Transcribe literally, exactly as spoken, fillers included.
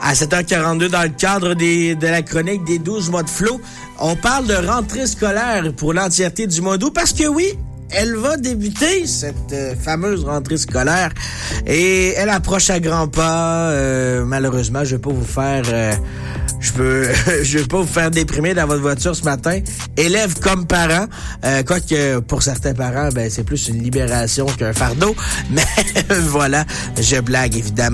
À sept heures quarante-deux, dans le cadre des, de la chronique des douze mois de flow, on parle de rentrée scolaire pour l'entièreté du mois d'août parce que oui, elle va débuter, cette euh, fameuse rentrée scolaire, et elle approche à grands pas. Euh, malheureusement, je vais pas vous faire... Euh, je peux, je vais pas vous faire déprimer dans votre voiture ce matin. Élèves comme parents, euh, quoique pour certains parents, ben c'est plus une libération qu'un fardeau. Mais voilà, je blague évidemment.